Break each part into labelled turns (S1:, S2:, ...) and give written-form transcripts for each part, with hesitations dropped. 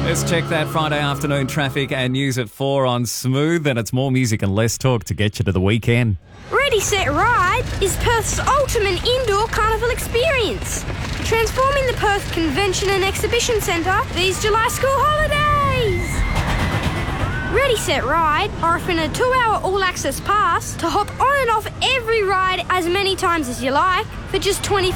S1: Let's check that Friday afternoon traffic and news at 4 on Smooth. And it's more music and less talk to get you to the weekend.
S2: Ready, Set, Ride is Perth's ultimate indoor carnival experience. Transforming the Perth Convention and Exhibition Centre these July school holidays. Ready, Set, Ride are offering a 2-hour all-access pass to hop on and off every ride as many times as you like for just $25.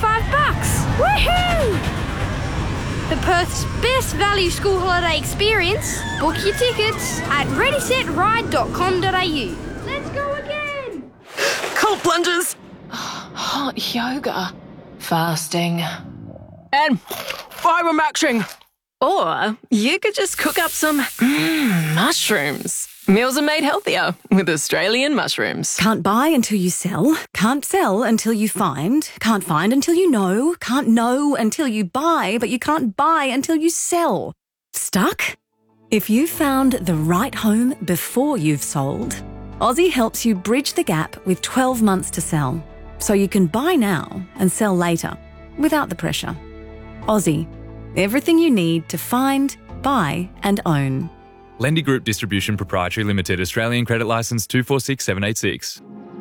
S2: Woohoo! For Perth's best value school holiday experience, book your tickets at readysetride.com.au. Let's go again!
S3: Cold plunges, hot yoga, fasting, and fibre maxing. Or you could just cook up some mushrooms. Meals are made healthier with Australian mushrooms.
S4: Can't buy until you sell. Can't sell until you find. Can't find until you know. Can't know until you buy, but you can't buy until you sell. Stuck? If you found the right home before you've sold, Aussie helps you bridge the gap with 12 months to sell, so you can buy now and sell later without the pressure. Aussie, everything you need to find, buy and own.
S5: Lendy Group Distribution Proprietary Limited, Australian Credit Licence 246786.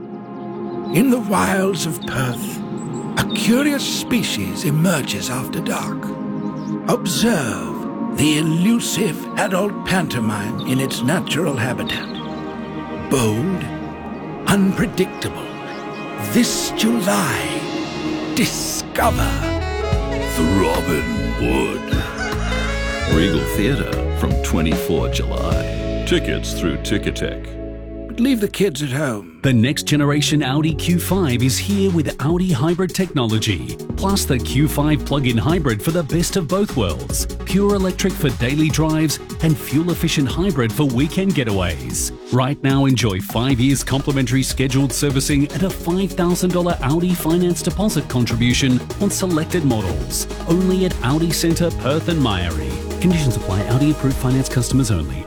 S6: In the wilds of Perth, a curious species emerges after dark. Observe the elusive adult pantomime in its natural habitat. Bold, unpredictable. This July, discover the Robin Wood.
S7: Regal Theatre from 24 July. Tickets through Ticketek.
S6: But leave the kids at home.
S8: The next generation Audi Q5 is here with Audi hybrid technology, plus the Q5 plug-in hybrid for the best of both worlds. Pure electric for daily drives and fuel-efficient hybrid for weekend getaways. Right now, enjoy 5 years complimentary scheduled servicing and a $5,000 Audi finance deposit contribution on selected models. Only at Audi Centre, Perth and Myrie. Conditions apply. Audi approved finance customers only.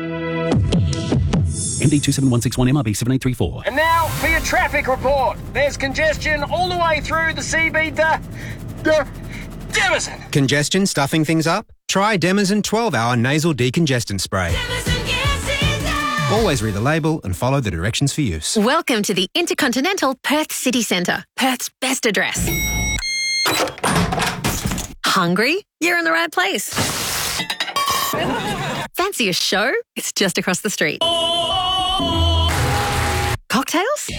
S8: MD 27161 MRB 7834.
S9: And now for your traffic report. There's congestion all the way through the CB Demison.
S10: Congestion stuffing things up? Try Demison 12-hour nasal decongestant spray. Always read the label and follow the directions for use.
S11: Welcome to the Intercontinental Perth City Centre, Perth's best address. Hungry? You're in the right place. Fancy a show? It's just across the street. Cocktails?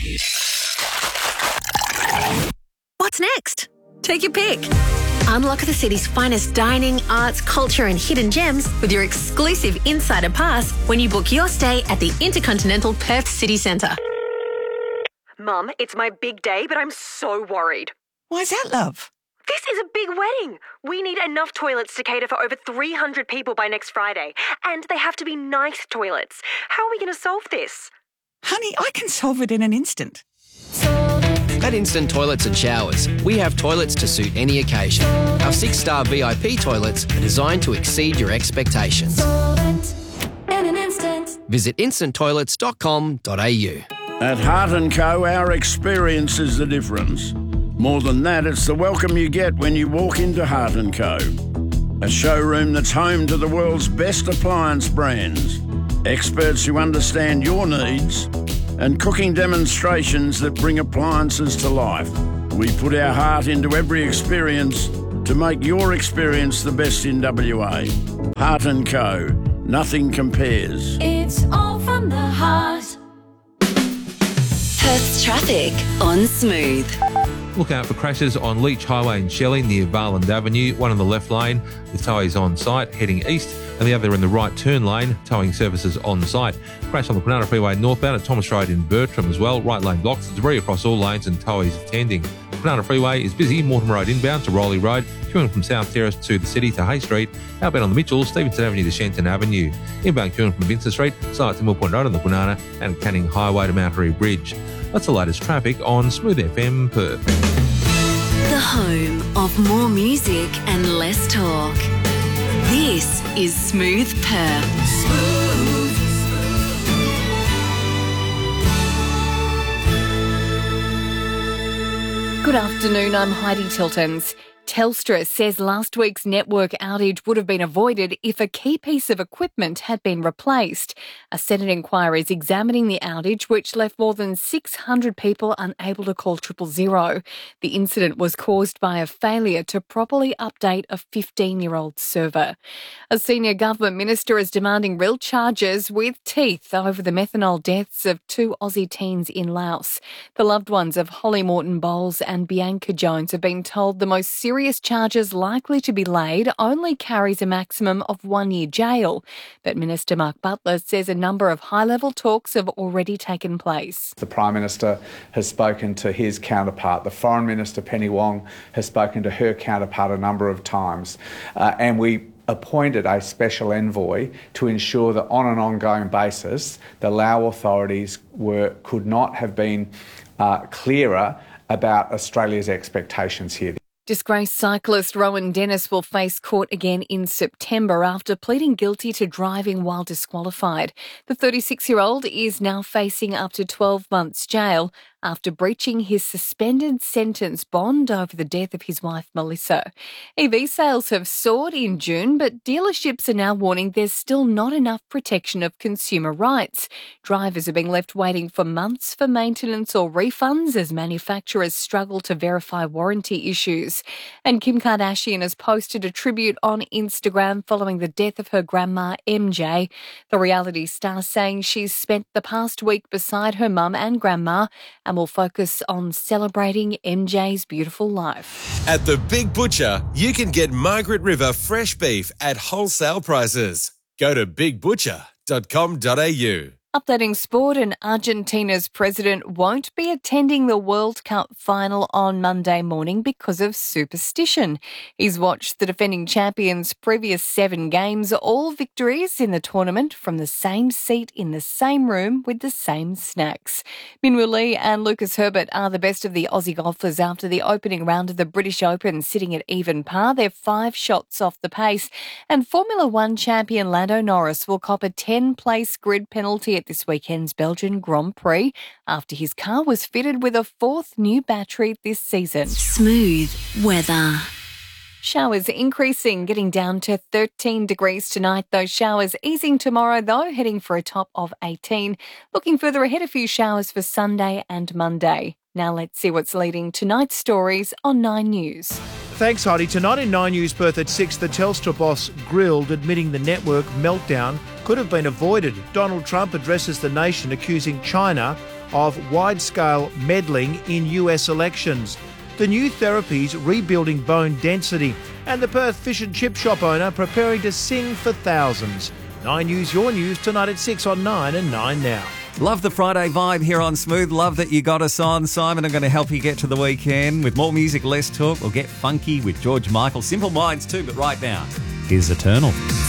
S11: What's next? Take your pick. Unlock the city's finest dining, arts, culture and hidden gems with your exclusive Insider Pass when you book your stay at the Intercontinental Perth City Centre.
S12: Mum, it's my big day, but I'm so worried.
S13: Why's that, love?
S12: This is a big wedding. We need enough toilets to cater for over 300 people by next Friday. And they have to be nice toilets. How are we going to solve this?
S13: Honey, I can solve it in an instant.
S14: At Instant Toilets and Showers, we have toilets to suit any occasion. Our 6-star VIP toilets are designed to exceed your expectations. Visit instanttoilets.com.au.
S15: At Hart & Co, our experience is the difference. More than that, it's the welcome you get when you walk into Hart & Co. A showroom that's home to the world's best appliance brands, experts who understand your needs, and cooking demonstrations that bring appliances to life. We put our heart into every experience to make your experience the best in WA. Hart & Co. Nothing compares.
S16: It's all from the heart.
S17: Perth's traffic on Smooth.
S18: Look out for crashes on Leach Highway in Shelley near Varland Avenue, one in the left lane with towies on site heading east and the other in the right turn lane, towing services on site. Crash on the Kwinana Freeway northbound at Thomas Road in Bertram as well, right lane blocks, debris across all lanes and towies attending. Kwinana Freeway is busy, Mortimer Road inbound to Rowley Road, queuing from South Terrace to the city to Hay Street, outbound on the Mitchell, Stevenson Avenue to Shenton Avenue, inbound queuing from Vincent Street, site to Mill Point Road on the Kwinana and Canning Highway to Mount Airy Bridge. That's the latest traffic on Smooth FM Perth.
S17: The home of more music and less talk. This is Smooth Perth.
S16: Smooth.
S19: Good afternoon, I'm Heidi Tiltons.
S3: Telstra says last week's network outage would have been avoided if a key piece of equipment had been replaced. A Senate inquiry is examining the outage, which left more than 600 people unable to call 000. The incident was caused by a failure to properly update a 15-year-old server. A senior government minister is demanding real charges with teeth over the methanol deaths of 2 Aussie teens in Laos. The loved ones of Holly Morton Bowles and Bianca Jones have been told the most serious charges likely to be laid only carries a maximum of 1 year jail. But Minister Mark Butler says a number of high-level talks have already taken place.
S19: The Prime Minister has spoken to his counterpart. The Foreign Minister, Penny Wong, has spoken to her counterpart a number of times. And we appointed a special envoy to ensure that on an ongoing basis, the Lao authorities could not have been clearer about Australia's expectations here.
S3: Disgraced cyclist Rowan Dennis will face court again in September after pleading guilty to driving while disqualified. The 36-year-old is now facing up to 12 months jail after breaching his suspended sentence bond over the death of his wife, Melissa. EV sales have soared in June, but dealerships are now warning there's still not enough protection of consumer rights. Drivers are being left waiting for months for maintenance or refunds as manufacturers struggle to verify warranty issues. And Kim Kardashian has posted a tribute on Instagram following the death of her grandma, MJ. The reality star saying she's spent the past week beside her mum and grandma and will focus on celebrating MJ's beautiful life.
S20: At the Big Butcher, you can get Margaret River fresh beef at wholesale prices. Go to bigbutcher.com.au.
S3: Updating sport, and Argentina's president won't be attending the World Cup final on Monday morning because of superstition. He's watched the defending champions' previous 7 games, all victories in the tournament, from the same seat in the same room with the same snacks. Minwoo Lee and Lucas Herbert are the best of the Aussie golfers after the opening round of the British Open, sitting at even par. They're 5 shots off the pace, and Formula One champion Lando Norris will cop a 10-place grid penalty at this weekend's Belgian Grand Prix after his car was fitted with a 4th new battery this season.
S17: Smooth weather.
S3: Showers increasing, getting down to 13 degrees tonight. Those showers easing tomorrow, though, heading for a top of 18. Looking further ahead, a few showers for Sunday and Monday. Now let's see what's leading tonight's stories on 9 News.
S21: Thanks, Heidi. Tonight in 9 News Perth at 6, the Telstra boss grilled, admitting the network meltdown could have been avoided. Donald Trump addresses the nation, accusing China of wide-scale meddling in US elections. The new therapies rebuilding bone density, and the Perth fish and chip shop owner preparing to sing for thousands. 9 News, your news, tonight at 6 on 9 and 9 now.
S1: Love the Friday vibe here on Smooth. Love that you got us on. Simon, I'm going to help you get to the weekend. With more music, less talk. We'll get funky with George Michael. Simple Minds too, but right now, here's Eternal.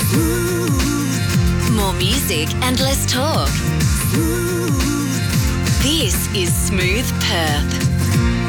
S17: More music and less talk. This is Smooth Perth.